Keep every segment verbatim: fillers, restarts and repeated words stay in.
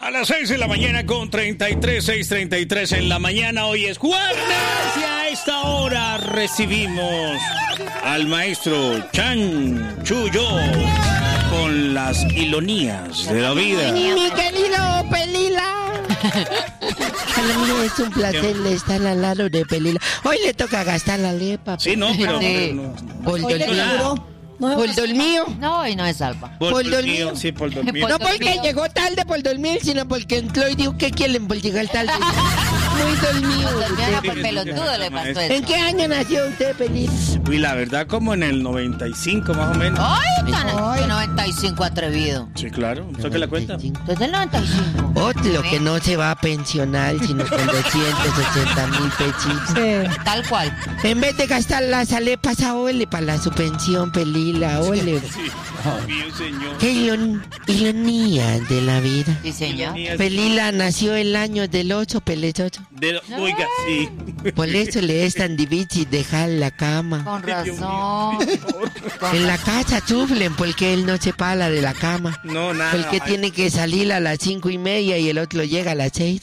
A las seis de la mañana con treinta y tres, seis treinta y tres en la mañana. Hoy es jueves y a esta hora recibimos al maestro Chan Chuyo con las ironías de la vida. Mi querido Pelila. Para mí es un placer estar al lado de Pelila. Hoy le toca gastar la lepa. Sí, no, pero... Sí. No, Por dormido. Por dormido. No, hoy no es Alba. Por, Por dormido. dormido. Sí, por dormido. No porque llegó tarde por dormir, sino porque entró y dijo que quieren por llegar tarde. Muy dormido. Dormía por pelotudo le pasó eso. ¿En qué año nació usted, Pelila? Uy, la verdad, como en el noventa y cinco más o menos. ¡Ay, tan noventa y cinco atrevido! Sí, claro. ¿Saque la cuenta? Desde el noventa y cinco. Otro que no se va a pensionar, sino con doscientos ochenta mil pechitos. Tal cual. En vez de gastar las alepas a ole para su pensión, Pelila, ole. Sí, mío, señor. Qué iron- ironía de la vida. Sí, señor. Pelila nació el año del ocho, pelechocho. De, oiga, sí. Por eso le es tan difícil dejar la cama. Con razón. En la casa sufren porque él no se para de la cama. No, nada. Porque tiene que salir a las cinco y media y el otro llega a las seis.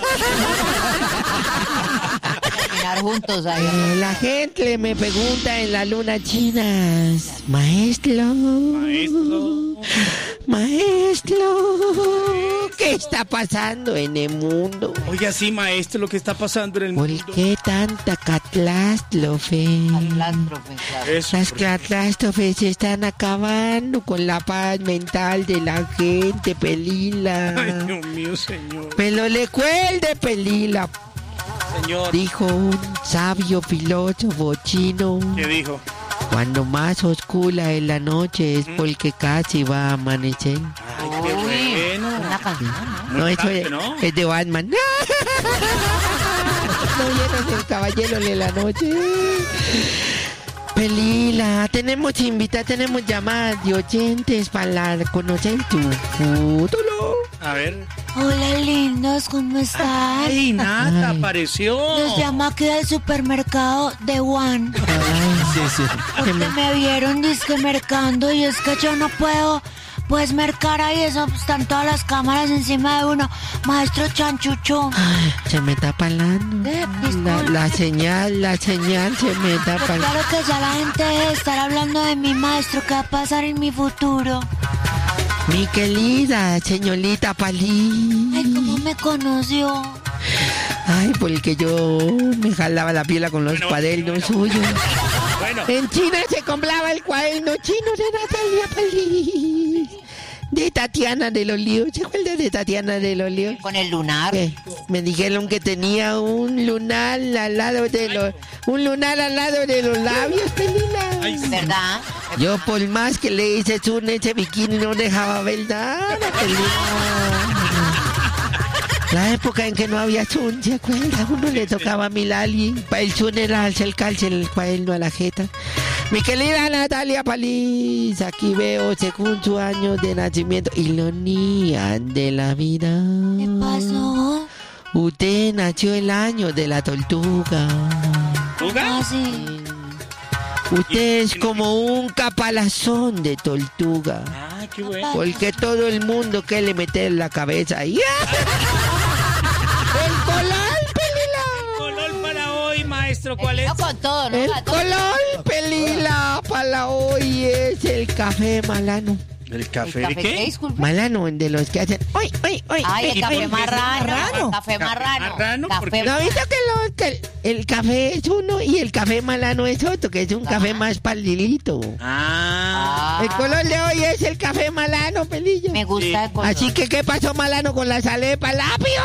Terminar juntos ahí. Eh, La gente me pregunta en la luna chinas, maestro, Maestro. maestro, ¿qué está pasando en el mundo? Oiga, sí, maestro, lo que está pasando en el ¿Por mundo. qué tanta catástrofe? Catástrofe, claro. Eso, Las por- catástrofes se están acabando con la paz mental de la gente, Pelila. Ay, Dios mío, señor. Pero le cuelde, Pelila, Señor, dijo un sabio filósofo chino. ¿qué dijo? Cuando más oscura es la noche es porque casi va a amanecer. Ay, qué Uy, bueno. una canción, ¿no? No, eso tarde, es, ¿no? es de Batman. No vieron el caballero de la noche. Pelila, tenemos invitados, tenemos llamadas de oyentes para conocer tu futuro. A ver. Hola, lindos, ¿cómo están? Ay, Nata, Ay. apareció. Nos llama aquí del supermercado de One. Ay, sí, sí. Porque me vieron disque mercando y es que yo no puedo pues mercar ahí, eso pues, están todas las cámaras encima de uno. Maestro Chanchucho. Ay, se me está palando. Eh, La, disculpe. la señal, la señal se me está Pero palando. claro que ya la gente debe estar hablando de mi maestro, qué va a pasar en mi futuro. Mi querida señorita Palí. Ay, ¿cómo me conoció? Ay, porque yo me jalaba la piola con los Bueno, cuadernos bueno. suyos. Bueno, En China se compraba el cuaderno chino de Natalia Palí. De Tatiana de los Líos. ¿Se acuerda de Tatiana de los Líos? Con el lunar. ¿Qué? Me dijeron que tenía un lunar al lado de los... Un lunar al lado de los labios, Pelina. ay, sí. ¿Verdad? Yo por más que le hice zoom ese bikini no dejaba ver nada, Pelina. La época en que no había zoom, ¿se acuerda? Uno le tocaba a Milali. Pa' el zoom era acercarse el cuaderno a la jeta. Mi querida Natalia Palís, aquí veo según su año de nacimiento. Ironía de la vida. ¿Qué pasó? Usted nació el año de la tortuga. ¿Tuga? Ah, sí. Usted es como un caparazón de tortuga. Ah, qué bueno. Porque todo el mundo quiere meter la cabeza ahí. ¡El color, Pelila! Color para hoy, maestro, ¿cuál es? No con todo, ¿no? El A todo. color, Pelila, para hoy es el café malano. ¿El ¿El café de café qué, qué? disculpe? Malano, el de los que hacen... ¡Ay, ay, ay! Ay, el ¿Y café por qué marrano. marrano? Café marrano. marrano? ¿Por Café qué? ¿No viste que, los, que el, el café es uno y el café malano es otro? Que es un café más palilito. Ah. Ah, El color de hoy es el café malano, Pelillo. me gusta el color. Así que, ¿qué pasó malano con la salepa lapio?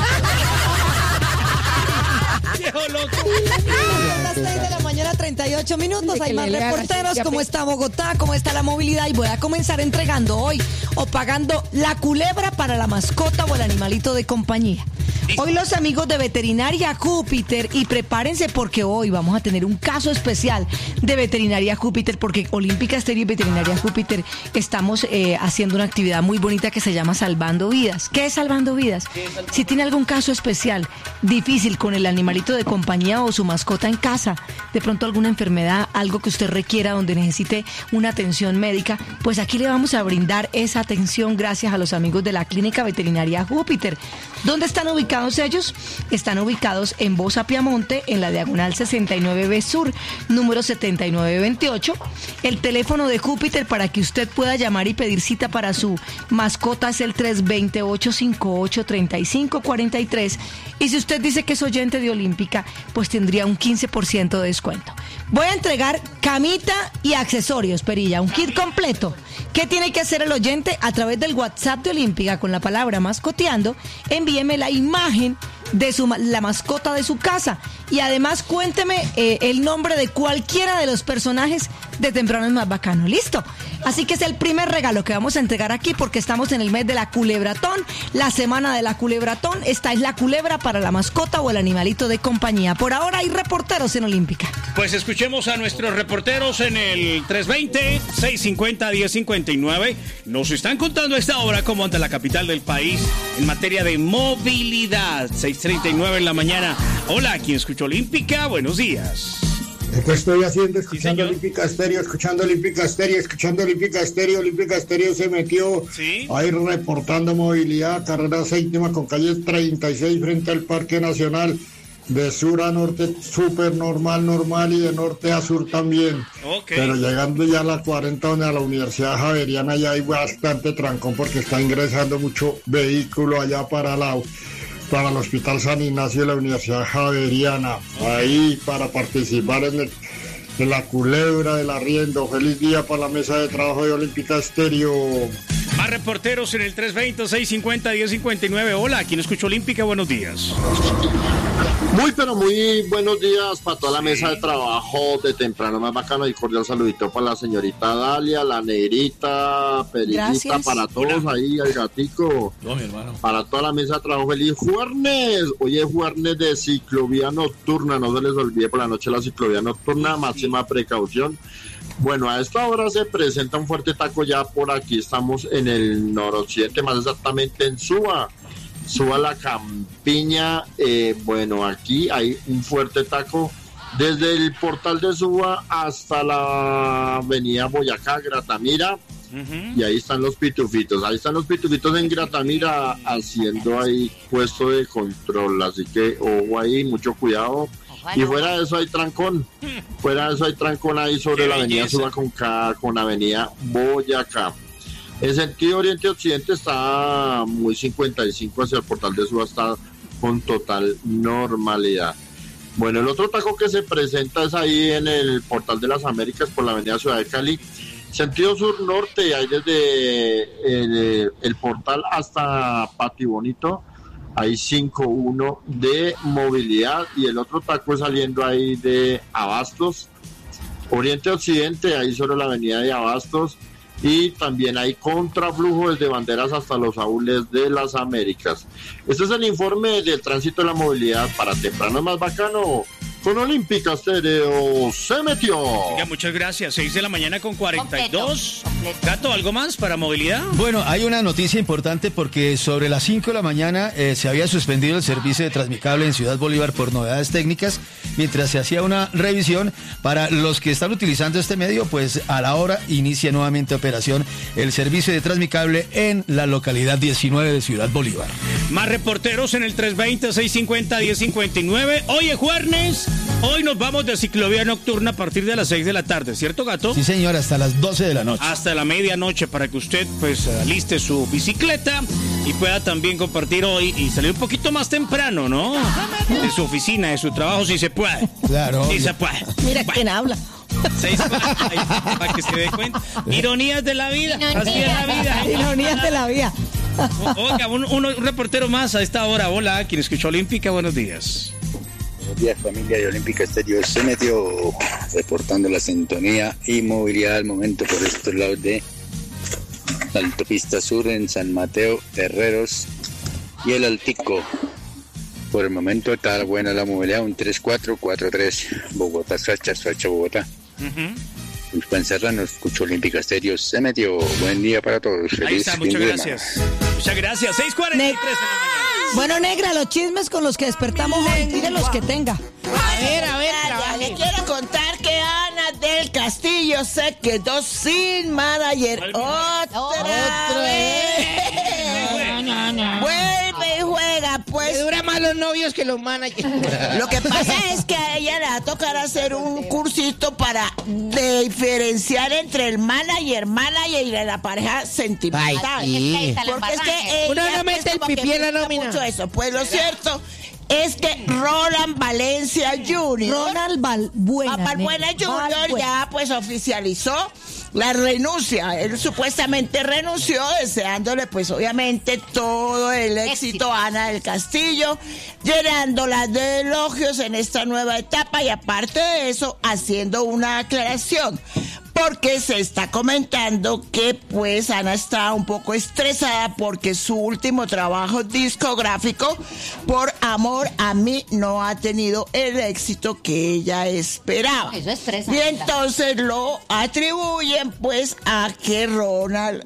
Viejo loco. Son las seis de la mañana, treinta y ocho minutos. Dile Hay que más le lea la reporteros. ciencia, ¿Cómo pe- está Bogotá? ¿Cómo está la movilidad? Y voy a comenzar entregando hoy o pagando la culebra para la mascota o el animalito de compañía. Hoy los amigos de Veterinaria Júpiter, y prepárense porque hoy vamos a tener un caso especial de Veterinaria Júpiter, porque Olímpica Estéreo y Veterinaria Júpiter estamos eh, haciendo una actividad muy bonita que se llama Salvando Vidas. ¿Qué es Salvando Vidas? Si tiene algún caso especial, difícil con el animalito animalito de compañía o su mascota en casa, de pronto alguna enfermedad, algo que usted requiera donde necesite una atención médica, pues aquí le vamos a brindar esa atención gracias a los amigos de la Clínica Veterinaria Júpiter. ¿Dónde están ubicados ellos? Están ubicados en Bosa Piamonte, en la diagonal sesenta y nueve B Sur, número setenta y nueve veintiocho. El teléfono de Júpiter para que usted pueda llamar y pedir cita para su mascota es el tres dos cero, ocho cinco ocho, tres cinco cuatro tres. Y si usted dice que es oyente de Olímpica, pues tendría un quince por ciento de descuento. Voy a entregar camita y accesorios, Perilla, un kit completo. ¿Qué tiene que hacer el oyente? A través del WhatsApp de Olímpica con la palabra mascoteando, envíeme la imagen de su, la mascota de su casa y además cuénteme eh, el nombre de cualquiera de los personajes de Temprano es Más Bacano. ¿Listo? Así que es el primer regalo que vamos a entregar aquí porque estamos en el mes de la culebratón, la semana de la culebratón. Esta es la culebra para la mascota o el animalito de compañía. Por ahora hay reporteros en Olímpica. Pues escuchemos a nuestros reporteros en el tres dos cero, seis cinco cero, uno cero cinco nueve. Nos están contando a esta hora cómo anda la capital del país en materia de movilidad. seis treinta y nueve en la mañana. Hola, ¿quién escuchó Olímpica? Buenos días. ¿Qué estoy haciendo? Escuchando Sí, Olímpica Estéreo, escuchando Olímpica Estéreo, escuchando Olímpica Estéreo. Olímpica Estéreo se metió ¿Sí? a ir reportando movilidad, carrera séptima con calle treinta y seis frente al Parque Nacional. De sur a norte, súper normal, normal, y de norte a sur también. Okay. Pero llegando ya a la cuarenta, donde a la Universidad Javeriana, ya hay bastante trancón porque está ingresando mucho vehículo allá para la... para el Hospital San Ignacio de la Universidad Javeriana, ahí para participar en, el, en la culebra del arriendo. Feliz día para la mesa de trabajo de Olímpica Estéreo. Más reporteros en el tres dos cero, seis cinco cero, uno cero cinco nueve. Hola, ¿quién escuchó Olímpica? Buenos días. Muy, pero muy buenos días para toda la Sí. mesa de trabajo de Temprano Más Bacano y cordial saludito para la señorita Dalia, la negrita, Perillita, Gracias. para todos Hola. ahí, el gatico. No, mi hermano. Para toda la mesa de trabajo, feliz jueves. Hoy es jueves de ciclovía nocturna, no se les olvide por la noche la ciclovía nocturna, máxima precaución. Bueno, a esta hora se presenta un fuerte taco ya por aquí, estamos en el noroccidente, más exactamente en Suba. Suba la Campiña, eh, bueno, aquí hay un fuerte taco desde el portal de Suba hasta la avenida Boyacá, Gratamira, Uh-huh. y ahí están los pitufitos, ahí están los pitufitos en Gratamira haciendo ahí puesto de control, así que ojo ahí, mucho cuidado. Y fuera de eso hay trancón, fuera de eso hay trancón ahí sobre Qué la avenida belleza. Suba con, ca- con avenida Boyacá. En sentido oriente-occidente está muy cincuenta y cinco hacia el portal de Suba, está con total normalidad. Bueno, el otro taco que se presenta es ahí en el portal de las Américas por la avenida Ciudad de Cali. Sentido sur-norte, hay desde el, el portal hasta Patio Bonito, hay cinco uno de movilidad, y el otro taco es saliendo ahí de Abastos. Oriente-occidente, ahí sobre la avenida de Abastos, y también hay contraflujo desde Banderas hasta los Aúles de las Américas. Este es el informe del tránsito de la movilidad para Temprano Más Bacano. Con Olímpica Estéreo se metió. Oiga, muchas gracias. seis de la mañana con cuarenta y dos. Completo, completo. Gato, ¿algo más para movilidad? Bueno, hay una noticia importante porque sobre las cinco de la mañana eh, se había suspendido el servicio de Transmicable en Ciudad Bolívar por novedades técnicas, mientras se hacía una revisión. Para los que están utilizando este medio, pues a la hora inicia nuevamente operación el servicio de Transmicable en la localidad diecinueve de Ciudad Bolívar. Más reporteros en el tres dos cero, seis cinco cero, uno cero cinco nueve. Hoy es jueves. Hoy nos vamos de ciclovía nocturna a partir de las seis de la tarde, ¿cierto, Gato? Sí, señor, hasta las doce de la noche. Hasta la medianoche para que usted pues aliste su bicicleta y pueda también compartir hoy y salir un poquito más temprano, ¿no? De su oficina, de su trabajo, si se puede. Claro. Si se puede. Mira Bueno, quién habla. seis, ahí, para que se dé cuenta. Ironías de la vida. Así es la vida. Ironías de la vida. Oiga, un, un- un reportero más a esta hora. Hola, quien escuchó Olímpica, buenos días. Buenos días, familia de Olímpica Estéreo. Se metió reportando la sintonía y movilidad al momento por estos lados de la autopista sur en San Mateo, Herreros y el Altico. Por el momento está buena la movilidad, un tres cuatro cuatro tres, Bogotá, Soacha, Soacha, Bogotá. Ujú. Juan Serrano, escucho Olímpica Estéreo, se metió. Buen día para todos. Feliz Ahí está, fin muchas de gracias. semana. Muchas gracias. seis cuarenta y tres en la mañana. Bueno, negra, los chismes con los que despertamos hoy, tire los que tenga. A ver, a ver, ya, le quiero contar que Ana del Castillo se quedó sin manager. Otra, Otra vez. No, no, no. Vuelve y juega, pues. Le dura más los novios que los managers. Lo que pasa es que a ella le va a tocar hacer un cursito para diferenciar entre el manager, manager y la pareja sentimental. Ay, sí. Porque es que Uno ella, no mete pues, el como que pipí en la busca nómina. mucho eso. Pues lo cierto es que Roland Valencia junior Ronald Balbuena. Balbuena negra. junior Balbuena. ya pues oficializó la renuncia. Él supuestamente renunció deseándole pues obviamente todo el éxito, Éxito. a Ana del Castillo, llenándola de elogios en esta nueva etapa y aparte de eso haciendo una aclaración. Porque se está comentando que pues Ana está un poco estresada porque su último trabajo discográfico, Por Amor a Mí, no ha tenido el éxito que ella esperaba. Eso estresa. Y entonces lo atribuyen pues a que Ronald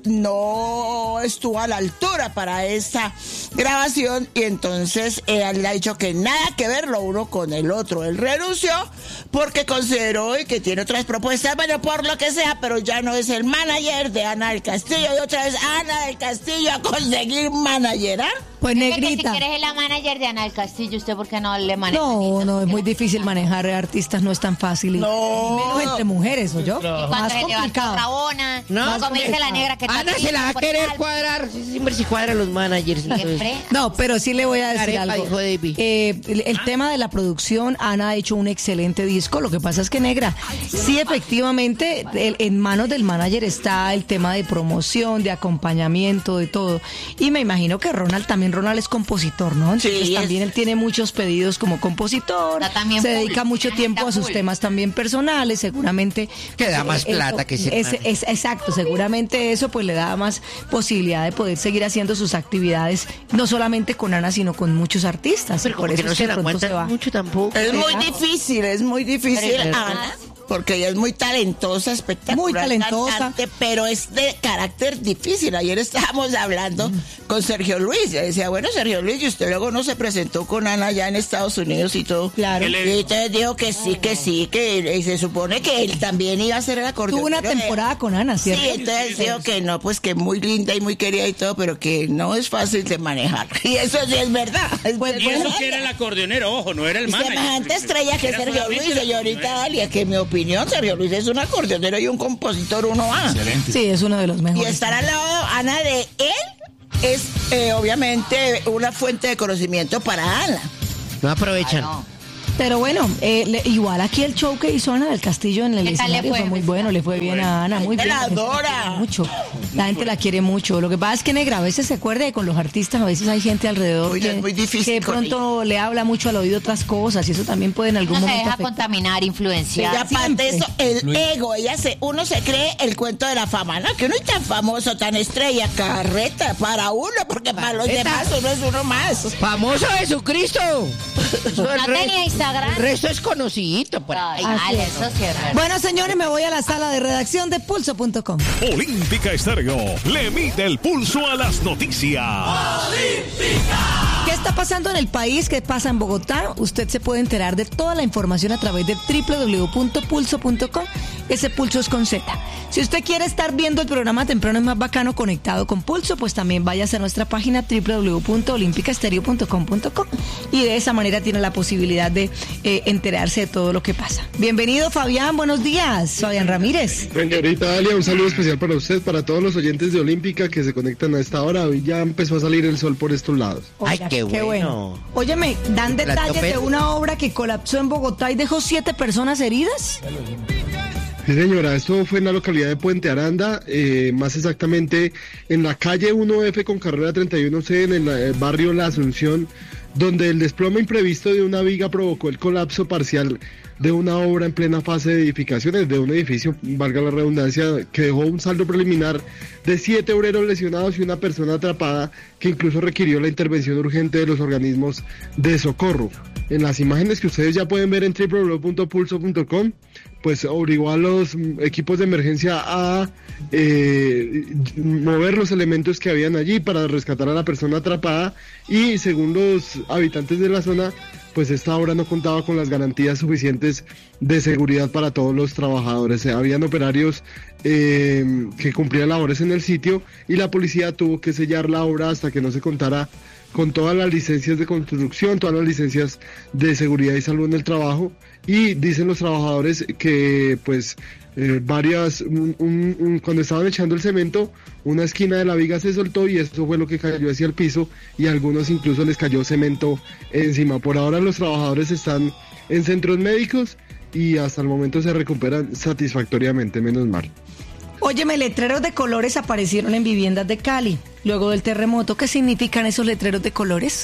no estuvo a la altura para esta grabación y entonces él le ha dicho que nada que ver lo uno con el otro. Él renunció porque consideró y que tiene otras propuestas, bueno, por lo que sea, pero ya no es el manager de Ana del Castillo y otra vez Ana del Castillo a conseguir manager, ¿ah? Pues Dice que negrita. si quieres es la manager de Ana del Castillo, ¿usted por qué no le maneja? No, no, es muy difícil manejar artistas, no es tan fácil. Y No. menos entre mujeres, ¿o yo? Y cuando Más le levantó complicado. rabona, No, como dice la negra que Ana se la va a querer cuadrar. Siempre se cuadran los managers. entonces. Siempre. No, pero sí le voy a decir Arepa, algo. hijo de David. Eh, el, el tema de la producción, Ana ha hecho un excelente disco. Lo que pasa es que, negra, sí, efectivamente, el- en manos del manager está el tema de promoción, de acompañamiento, de todo. Y me imagino que Ronald también, Ronald es compositor, ¿no? Entonces Sí, también es- él tiene muchos pedidos como compositor. Está también se full. dedica mucho Está tiempo a sus full. temas también personales, seguramente. Que da más eh, plata eso- que ese es- man. es- exacto, seguramente eso pues le da más posibilidad de poder seguir haciendo sus actividades, no solamente con Ana, sino con muchos artistas. Pero y como por que eso no es se que la de pronto se va. aguantan mucho tampoco. Es muy ¿Verdad? difícil, es muy difícil, Pero es Ana, verdad. porque ella es muy talentosa, espectacular. Muy talentosa. cantante, pero es de carácter difícil. Ayer estábamos hablando con Sergio Luis. Yo decía, bueno, Sergio Luis, y usted luego no se presentó con Ana allá en Estados Unidos y todo. Claro. ¿Qué le- Y entonces dijo que sí, que sí, que y se supone que él también iba a ser el acordeón. Tuvo una temporada con Ana, ¿cierto? Sí, entonces dijo que no, pues que muy linda y muy querida y todo, pero que no es fácil de manejar. Y eso sí es verdad. Es Pues, verdad. Y eso que era el acordeonero, ojo, no era el Y manager. semejante estrella que Era Sergio solamente Luis, el señorita acordeonero. Dalia, que en mi opinión Sergio Luis es un acordeonero y un compositor uno a Sí, es uno de los Y mejores. estar al lado, Ana, de él es eh, obviamente una fuente de conocimiento para Ana. No aprovechan. Ah, no. Pero bueno, eh, le- igual aquí el show que hizo Ana del Castillo en el ¿Qué tal le escenario fue? fue muy bueno, le fue bien a Ana, muy La bien. gente la gente adora. quiere mucho. La gente la quiere mucho. Lo que pasa es que, negra, a veces se acuerda que con los artistas a veces hay gente alrededor Uy, que, es muy difícil que de con pronto le habla mucho al oído otras cosas y eso también puede en algún No se momento deja afectar. contaminar, Y influenciar. aparte de eso, el Luis. ego, ella se, uno se cree el cuento de la fama, ¿no? Que uno es tan famoso, tan estrella, carreta para uno, porque para los Carreta. demás uno es uno más. ¡Famoso Jesucristo! Eso No el re- tenía Instagram. El resto es conocidito por ahí. Ay, Así vale, es. eso sí es verdad. Bueno, señores, me voy a la sala de redacción de pulso punto com. Olímpica Estéreo le mide el pulso a las noticias. ¿Qué está pasando en el país? ¿Qué pasa en Bogotá? Usted se puede enterar de toda la información a través de doble u doble u doble u punto pulso punto com. Ese pulso es con Z. Si usted quiere estar viendo el programa temprano es más bacano conectado con Pulso, pues también váyase a nuestra página doble u doble u doble u punto olímpica estéreo punto com punto co y de esa manera tiene la posibilidad de eh, enterarse de todo lo que pasa. Bienvenido, Fabián. Buenos días. Fabián Ramírez. Señorita Dalia, un saludo especial para usted, para todos los oyentes de Olímpica que se conectan a esta hora. Hoy ya empezó a salir el sol por estos lados. Ay, qué bueno. Óyeme, dan La detalles de topeta. una obra que colapsó en Bogotá y dejó siete personas heridas. Sí, señora, esto fue en la localidad de Puente Aranda, eh, más exactamente en la calle uno F con carrera treinta y uno C, en el eh, barrio La Asunción. donde el desplome imprevisto de una viga provocó el colapso parcial de una obra en plena fase de edificaciones de un edificio, valga la redundancia, que dejó un saldo preliminar de siete obreros lesionados y una persona atrapada que incluso requirió la intervención urgente de los organismos de socorro. En las imágenes que ustedes ya pueden ver en doble u doble u doble u punto pulso punto com, pues obligó a los equipos de emergencia a eh, mover los elementos que habían allí para rescatar a la persona atrapada, y según los habitantes de la zona, pues esta obra no contaba con las garantías suficientes de seguridad para todos los trabajadores. Habían operarios eh, que cumplían labores en el sitio y la policía tuvo que sellar la obra hasta que no se contara con todas las licencias de construcción, todas las licencias de seguridad y salud en el trabajo, y dicen los trabajadores que pues eh, varias, un, un, un, cuando estaban echando el cemento, una esquina de la viga se soltó y eso fue lo que cayó hacia el piso, y a algunos incluso les cayó cemento encima. Por ahora los trabajadores están en centros médicos y hasta el momento se recuperan satisfactoriamente, menos mal. Óyeme, letreros de colores aparecieron en viviendas de Cali luego del terremoto. ¿Qué significan esos letreros de colores?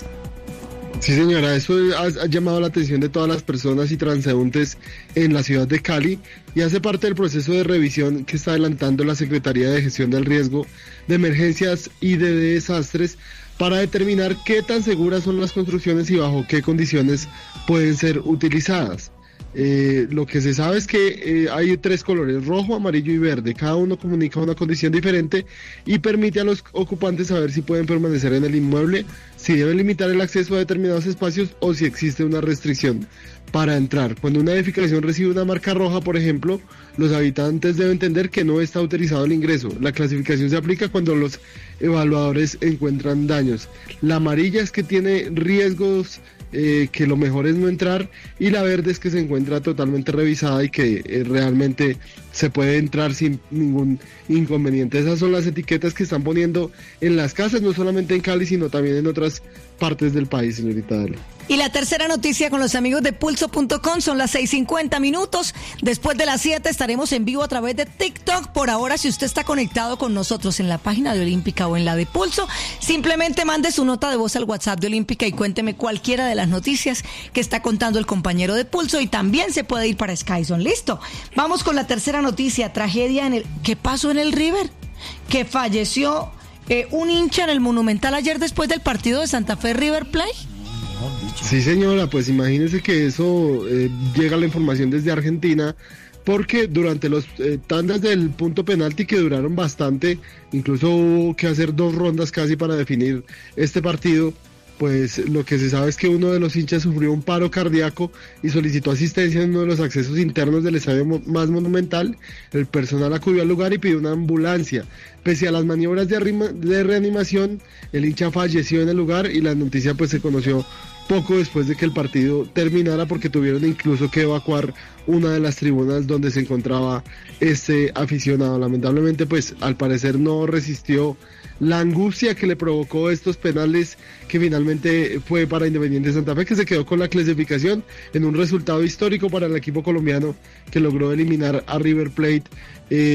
Sí, señora, eso ha, ha llamado la atención de todas las personas y transeúntes en la ciudad de Cali y hace parte del proceso de revisión que está adelantando la Secretaría de Gestión del Riesgo de Emergencias y de Desastres para determinar qué tan seguras son las construcciones y bajo qué condiciones pueden ser utilizadas. Eh, lo que se sabe es que eh, hay tres colores, rojo, amarillo y verde. Cada uno comunica una condición diferente y permite a los ocupantes saber si pueden permanecer en el inmueble, si deben limitar el acceso a determinados espacios o si existe una restricción para entrar. Cuando una edificación recibe una marca roja, por ejemplo, los habitantes deben entender que no está autorizado el ingreso. La clasificación se aplica cuando los evaluadores encuentran daños. La amarilla es que tiene riesgos, Eh, que lo mejor es no entrar, y la verde es que se encuentra totalmente revisada y que eh, realmente se puede entrar sin ningún inconveniente. Esas son las etiquetas que están poniendo en las casas, no solamente en Cali, sino también en otras partes del país, señorita Adela. Y la tercera noticia con los amigos de pulso punto com, son las seis cincuenta minutos. Después de las siete estaremos en vivo a través de TikTok. Por ahora, si usted está conectado con nosotros en la página de Olímpica o en la de Pulso, simplemente mande su nota de voz al WhatsApp de Olímpica y cuénteme cualquiera de las noticias que está contando el compañero de Pulso, y también se puede ir para Skyzone. Listo. Vamos con la tercera noticia. Tragedia en el... ¿Qué pasó en el River? Que falleció eh, un hincha en el Monumental ayer después del partido de Santa Fe River Plate. Sí, señora, pues imagínese que eso eh, llega la información desde Argentina, porque durante los eh, tandas del punto penalti, que duraron bastante, incluso hubo que hacer dos rondas casi para definir este partido, pues lo que se sabe es que uno de los hinchas sufrió un paro cardíaco y solicitó asistencia en uno de los accesos internos del estadio más monumental. El personal acudió al lugar y pidió una ambulancia. Pese a las maniobras de, arrima, de reanimación, el hincha falleció en el lugar, y la noticia pues se conoció poco después de que el partido terminara, porque tuvieron incluso que evacuar una de las tribunas donde se encontraba este aficionado. Lamentablemente, pues al parecer no resistió la angustia que le provocó estos penales, que finalmente fue para Independiente Santa Fe, que se quedó con la clasificación en un resultado histórico para el equipo colombiano, que logró eliminar a River Plate. Eh,